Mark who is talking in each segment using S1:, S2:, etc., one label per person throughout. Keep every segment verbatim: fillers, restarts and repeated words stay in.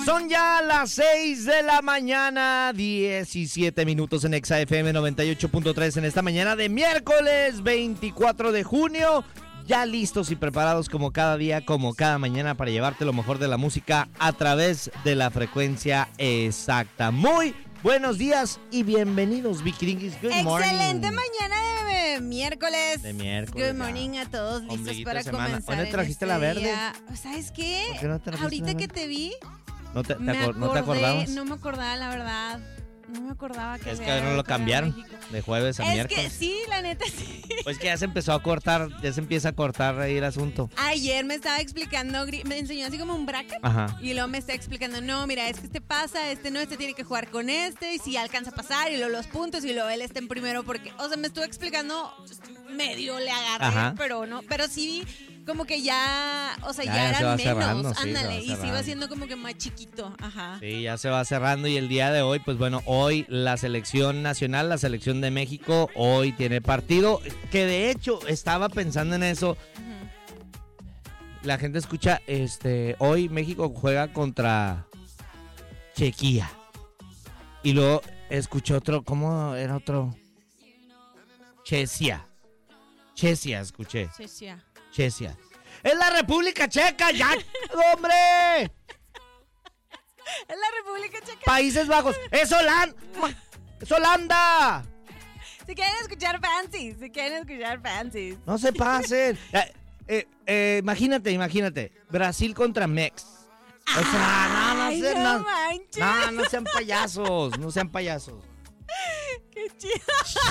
S1: Son ya las seis de la mañana, diecisiete minutos en Exa F M noventa y ocho punto tres en esta mañana de miércoles veinticuatro de junio. Ya listos y preparados como cada día, como cada mañana, para llevarte lo mejor de la música a través de la frecuencia exacta. Muy buenos días y bienvenidos, Vikiringis. Good morning.
S2: Excelente mañana de miércoles.
S1: De miércoles.
S2: Good morning a todos, listos
S1: Ombliguito
S2: para
S1: de semana.
S2: comenzar.
S1: ¿Dónde trajiste la verde?
S2: Día. ¿Sabes qué?
S1: ¿Por qué no trajiste
S2: Ahorita
S1: la
S2: que
S1: verde?
S2: te vi,
S1: ¿No te, te
S2: me
S1: acor-
S2: acordé,
S1: ¿no te acordabas?
S2: No me acordaba, la verdad. No me acordaba que
S1: Es que
S2: había
S1: ahora no lo
S2: para
S1: cambiaron
S2: México.
S1: de jueves a
S2: Es
S1: miércoles.
S2: que sí, la neta sí.
S1: Pues que ya se empezó a cortar, ya se empieza a cortar ahí el asunto.
S2: Ayer me estaba explicando, gri- me enseñó así como un bracket.
S1: Ajá.
S2: Y luego me está explicando, no, mira, es que este pasa, este no, este tiene que jugar con este, y si alcanza a pasar, y luego los puntos, y luego él está en primero, porque, o sea, me estuvo explicando, medio le agarré,
S1: Ajá.
S2: pero no, pero sí, como que ya, o sea,
S1: Ya,
S2: ya,
S1: ya se va
S2: eran menos,
S1: cerrando, sí, se va
S2: ándale, y se iba
S1: cerrando.
S2: haciendo como que más chiquito, ajá.
S1: Sí, ya se va cerrando y el día de hoy, pues bueno, hoy la selección nacional, la selección de México, hoy tiene partido, que de hecho estaba pensando en eso. La gente escucha, este, hoy México juega contra Chequia. Y luego escuché otro, ¿cómo era otro? Chesia. Chesia, escuché.
S2: Sí, sí.
S1: Chesia. ¡Es la República Checa! ¡Ya! ¡Hombre!
S2: Es la República Checa.
S1: Países Bajos. ¡Es Holanda! ¡Es Holanda!
S2: Si quieren escuchar fancy, si quieren escuchar fancy.
S1: No se pasen. Eh, eh, eh, imagínate, imagínate. Brasil contra Mex. O sea, no, no,
S2: Ay,
S1: sé,
S2: no
S1: no,
S2: manches.
S1: no, no sean payasos, no sean payasos.
S2: Qué chido.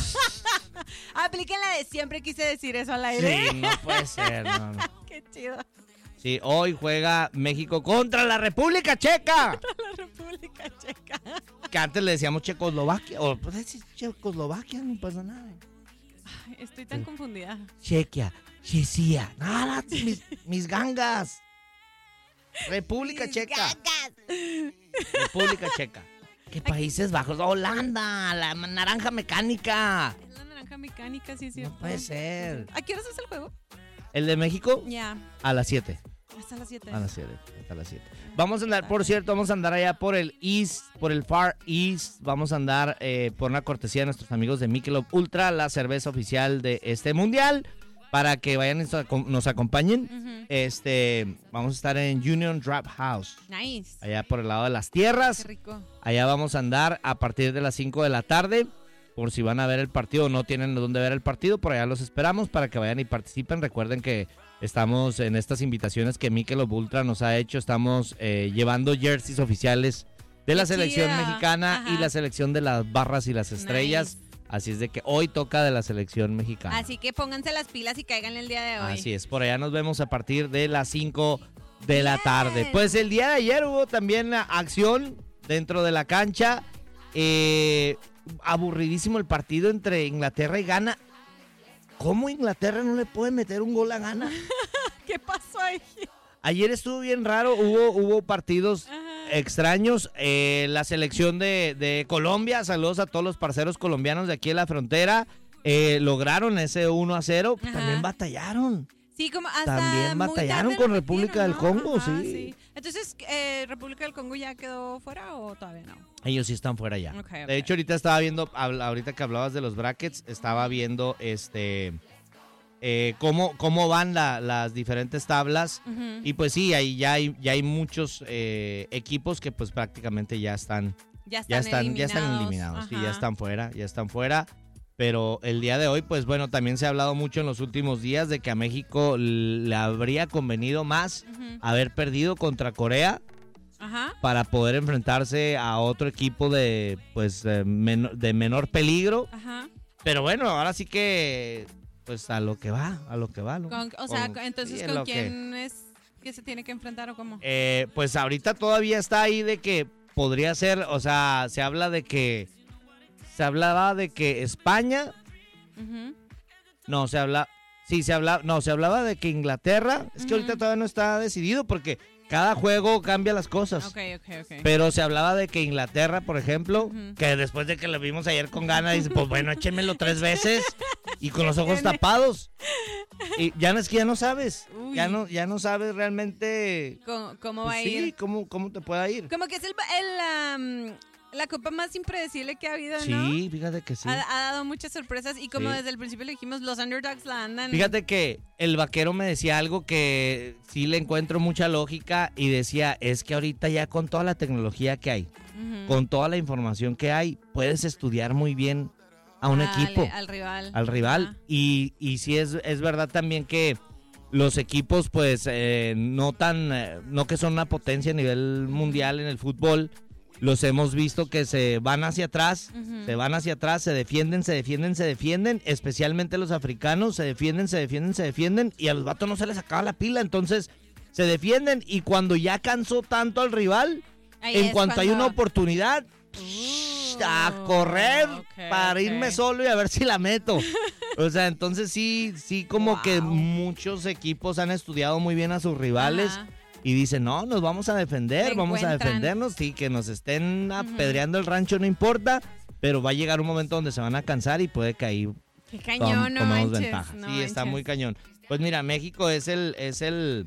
S2: Apliquen la de siempre quise decir eso al aire.
S1: Sí, no puede ser, no, no.
S2: Qué chido.
S1: Sí, hoy juega México contra la República Checa.
S2: La República Checa.
S1: Que antes le decíamos Checoslovaquia. O pues decir Checoslovaquia, no pasa nada.
S2: Ay, estoy tan confundida.
S1: Chequia, Chesia. Nada, mis, mis gangas. República
S2: Mis
S1: Checa.
S2: gangas.
S1: República Checa. ¿Qué Países Bajos? Holanda, la naranja mecánica.
S2: Es la naranja mecánica, sí es cierto.
S1: No puede ser.
S2: ¿A qué horas es el juego?
S1: ¿El de México?
S2: Ya,
S1: A las siete.
S2: hasta las siete.
S1: A las siete. Hasta las siete. Vamos a andar, por cierto, vamos a andar allá por el East, por el Far East. Vamos a andar eh, por una cortesía de nuestros amigos de Michelob Ultra, la cerveza oficial de este mundial. Para que vayan y nos acompañen.
S2: Ujú.
S1: Este, vamos a estar en Union Draft House.
S2: Nice.
S1: Allá por el lado de las tierras.
S2: Qué rico.
S1: Allá vamos a andar a partir de las cinco de la tarde. Por si van a ver el partido o no tienen dónde ver el partido, por allá los esperamos para que vayan y participen. Recuerden que estamos en estas invitaciones que Michelob Ultra nos ha hecho. Estamos eh, llevando jerseys oficiales de la
S2: Qué
S1: selección
S2: chida.
S1: mexicana y
S2: Ajá.
S1: la selección de las barras y las estrellas.
S2: Nice.
S1: Así es de que hoy toca de la selección mexicana.
S2: Así que pónganse las pilas y caigan el día de hoy.
S1: Así es, por allá nos vemos a partir de las cinco de la
S2: Bien.
S1: tarde. Pues el día de ayer hubo también acción dentro de la cancha. Eh, aburridísimo el partido entre Inglaterra y Ghana. ¿Cómo Inglaterra no le puede meter un gol a Ghana?
S2: ¿Qué pasó ahí?
S1: Ayer estuvo bien raro, hubo, hubo partidos
S2: Ajá.
S1: extraños. Eh, la selección de, de Colombia, saludos a todos los parceros colombianos de aquí en la frontera. Eh, lograron ese uno a cero.
S2: Ajá.
S1: También batallaron.
S2: Sí, como hasta
S1: También
S2: muy
S1: batallaron
S2: tarde
S1: con
S2: lo
S1: República
S2: metieron,
S1: del
S2: ¿no?
S1: Congo,
S2: Ajá,
S1: sí.
S2: Entonces, eh, ¿República del Congo ya quedó fuera o todavía no?
S1: Ellos sí están fuera ya.
S2: Ok, ok.
S1: De hecho, ahorita estaba viendo, habl- ahorita que hablabas de los brackets, estaba viendo este eh, cómo, cómo van la- las diferentes tablas.
S2: Ujú.
S1: Y pues sí, ahí ya hay, ya hay muchos eh, equipos que pues prácticamente ya están,
S2: Ya están
S1: ya están, ya
S2: eliminados.
S1: están eliminados. Sí, ya
S2: Ajá.
S1: están fuera, ya están fuera. Pero el día de hoy, pues bueno, también se ha hablado mucho en los últimos días de que a México le habría convenido más
S2: Ujú.
S1: haber perdido contra Corea
S2: Ajá.
S1: para poder enfrentarse a otro equipo de pues eh, menor, de menor peligro.
S2: Ajá.
S1: Pero bueno, ahora sí que pues a lo que va, a lo que va. ¿no?
S2: Con- o sea,
S1: Con-
S2: entonces,
S1: sí, es
S2: ¿con
S1: lo que-
S2: quién es que se tiene que enfrentar o cómo?
S1: Eh, pues ahorita todavía está ahí de que podría ser, o sea, se habla de que se hablaba de que España,
S2: Ujú.
S1: no, se habla, sí, se habla, no, se hablaba de que Inglaterra, es que
S2: Ujú.
S1: ahorita todavía no está decidido porque cada juego cambia las cosas.
S2: Ok, ok, ok.
S1: Pero se hablaba de que Inglaterra, por ejemplo,
S2: Ujú.
S1: que después de que lo vimos ayer con ganas, dice, pues bueno, échenmelo tres veces y con los ojos
S2: En-
S1: tapados. Y ya no es que ya no sabes.
S2: Uy.
S1: Ya no, ya no sabes realmente.
S2: ¿Cómo, cómo
S1: pues
S2: va a
S1: sí,
S2: ir?
S1: cómo, cómo te pueda ir.
S2: Como que es el, el, um, la copa más impredecible que ha habido, ¿no?
S1: Sí, fíjate que sí.
S2: Ha, ha dado muchas sorpresas y como
S1: Sí.
S2: desde el principio le dijimos, los underdogs la andan.
S1: Fíjate que el vaquero me decía algo que sí le encuentro mucha lógica y decía, es que ahorita ya con toda la tecnología que hay,
S2: Ujú.
S1: con toda la información que hay, puedes estudiar muy bien a un
S2: Dale,
S1: equipo,
S2: Al rival.
S1: al rival.
S2: Ajá.
S1: Y, y sí es, es verdad también que los equipos, pues, eh, no tan, eh, no que son una potencia a nivel mundial en el fútbol, los hemos visto que se van hacia atrás,
S2: Ujú.
S1: se van hacia atrás, se defienden, se defienden, se defienden, especialmente los africanos, se defienden, se defienden, se defienden, y a los vatos no se les acaba la pila, entonces se defienden, y cuando ya cansó tanto al rival,
S2: Ahí
S1: en
S2: es
S1: cuanto hay
S2: cuando-
S1: una oportunidad,
S2: Uh,
S1: a correr
S2: ok,
S1: para
S2: ok.
S1: irme solo y a ver si la meto. O sea, entonces sí, sí como
S2: Wow.
S1: que muchos equipos han estudiado muy bien a sus rivales
S2: Ajá.
S1: y dicen, no, nos vamos a defender,
S2: Se
S1: vamos a
S2: encuentran.
S1: defendernos, sí, que nos estén apedreando el rancho no importa, pero va a llegar un momento donde se van a cansar y puede que ahí
S2: Qué
S1: tom-
S2: cañón, no
S1: tomemos
S2: manches.
S1: ventaja.
S2: no
S1: Sí, está
S2: manches.
S1: muy cañón. Pues mira, México es el, es el,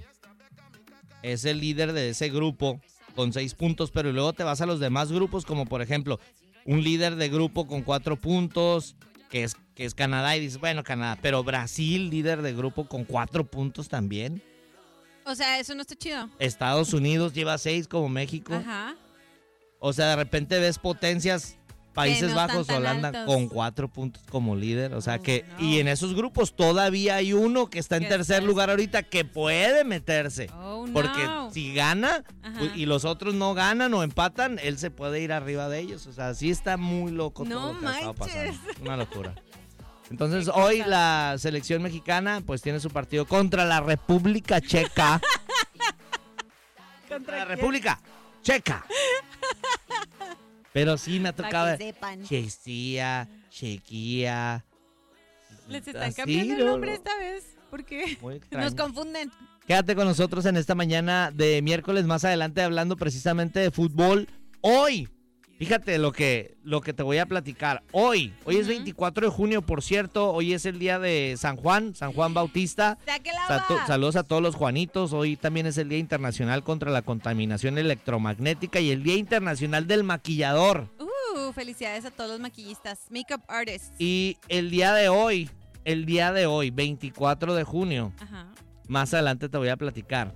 S1: es el líder de ese grupo con seis puntos, pero luego te vas a los demás grupos, como por ejemplo, un líder de grupo con cuatro puntos, que es, que es Canadá, y dices, bueno, Canadá, pero Brasil, líder de grupo con cuatro puntos también.
S2: O sea, eso no está chido.
S1: Estados Unidos lleva seis como México.
S2: Ajá.
S1: O sea, de repente ves potencias, Países
S2: no están
S1: Bajos,
S2: tan
S1: Holanda,
S2: altos.
S1: con cuatro puntos como líder. O sea
S2: Oh,
S1: que,
S2: no.
S1: y en esos grupos todavía hay uno que está en
S2: Que
S1: tercer
S2: está-
S1: lugar ahorita que puede meterse.
S2: Oh, no.
S1: Porque si gana
S2: Ajá.
S1: pues, y los otros no ganan o empatan, él se puede ir arriba de ellos. O sea, sí está muy loco
S2: No
S1: todo lo que ha estado
S2: manches.
S1: pasando. Una locura. Entonces,
S2: Qué
S1: hoy
S2: cosa.
S1: la selección mexicana pues tiene su partido contra la República Checa. contra la
S2: quién?
S1: República Checa. Pero sí me ha tocado
S2: Para que sepan.
S1: Chesía, Chequía.
S2: Les están
S1: Así,
S2: cambiando el
S1: no,
S2: nombre
S1: no.
S2: esta vez. Porque
S1: Muy extraño.
S2: nos confunden.
S1: Quédate con nosotros en esta mañana de miércoles, más adelante hablando precisamente de fútbol. Hoy, fíjate lo que, lo que te voy a platicar. Hoy, hoy es
S2: Ujú.
S1: veinticuatro de junio, por cierto. Hoy es el día de San Juan, San Juan Bautista.
S2: ¡Saque la
S1: Sato-
S2: va!
S1: saludos a todos los Juanitos. Hoy también es el Día Internacional contra la Contaminación Electromagnética y el Día Internacional del Maquillador.
S2: Uh, felicidades a todos los maquillistas. Makeup artists.
S1: Y el día de hoy, el día de hoy, veinticuatro de junio,
S2: Ajá.
S1: más adelante te voy a platicar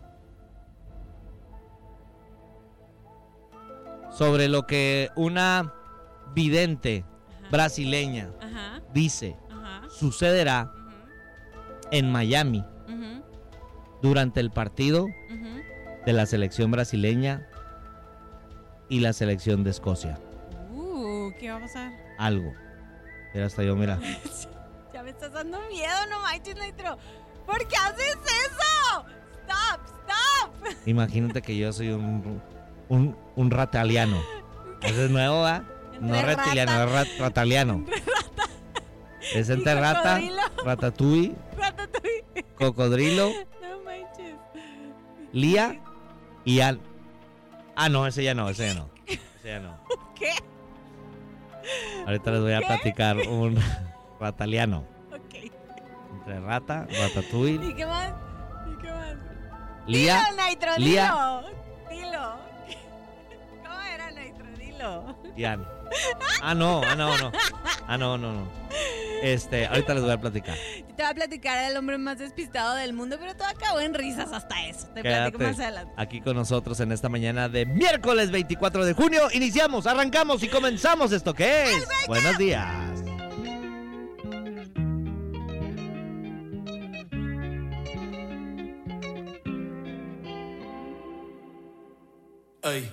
S1: sobre lo que una vidente
S2: Ajá.
S1: brasileña
S2: Ajá.
S1: dice
S2: Ajá.
S1: sucederá
S2: Ujú,
S1: en Miami
S2: ujú,
S1: durante el partido
S2: ujú.
S1: de la selección brasileña y la selección de Escocia.
S2: Uh, ¿qué va a pasar?
S1: Algo. Mira, hasta yo, mira.
S2: Ya me estás dando miedo, no manches, Nitro. ¿Por qué haces eso? Stop, stop.
S1: Imagínate que yo soy un, un, un rataliano. Ese es nuevo, ¿verdad? No
S2: Entre
S1: reptiliano,
S2: rata.
S1: es rat- rataliano. Es entre
S2: Y
S1: rata,
S2: cocodrilo.
S1: ratatouille,
S2: Ratatouille.
S1: cocodrilo,
S2: No manches.
S1: Lía y Al. Ah, no, ese ya no, ese ya no. Ese ya no.
S2: ¿Qué?
S1: Ahorita les voy a
S2: ¿Qué?
S1: platicar un rataliano.
S2: Ok.
S1: Entre rata, ratatouille,
S2: ¿Y qué más? ¿Y qué más?
S1: Lía.
S2: Dilo, Nitro,
S1: Lía.
S2: dilo. Dilo. ¿Cómo era, Nitro? Dilo.
S1: y Al. Ah, no, ah, no, no. Ah, no, no, no. Este, ahorita les voy a platicar.
S2: Te voy a platicar del hombre más despistado del mundo, pero todo acabó en risas hasta eso. Te platico
S1: Quédate
S2: más adelante.
S1: aquí con nosotros en esta mañana de miércoles veinticuatro de junio. Iniciamos, arrancamos y comenzamos esto que es. Buenos días.
S3: Ey,